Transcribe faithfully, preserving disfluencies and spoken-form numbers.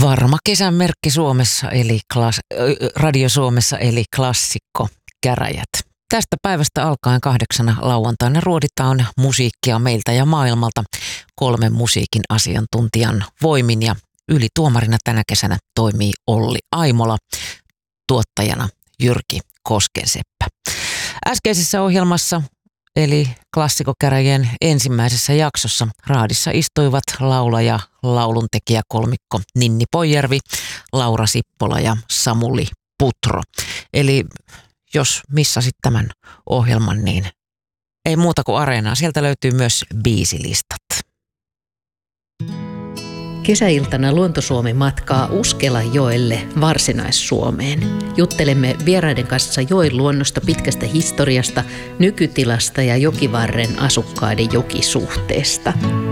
Varma kesän merkki Suomessa eli klas, Radio Suomessa eli klassikko käräjät. Tästä päivästä alkaen kahdeksana lauantaina ruoditaan musiikkia meiltä ja maailmalta kolmen musiikin asiantuntijan voimin ja ylituomarina tänä kesänä toimii Olli Aimola, tuottajana Jyrki Koskenseppä. Äskeisessä ohjelmassa eli klassikokäräjien ensimmäisessä jaksossa raadissa istuivat laulaja, lauluntekijä kolmikko Ninni Poijärvi, Laura Sippola ja Samuli Putro. Eli jos missasit tämän ohjelman, niin ei muuta kuin Areenaa. Sieltä löytyy myös biisilistat. Kesäiltana Luonto-Suomi matkaa Uskelajoelle Varsinais-Suomeen. Juttelemme vieraiden kanssa joen luonnosta, pitkästä historiasta, nykytilasta ja jokivarren asukkaiden jokisuhteesta.